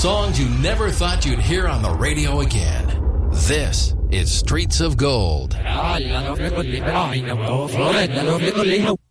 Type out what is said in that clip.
Songs you never thought you'd hear on the radio again. This is Streets of Gold.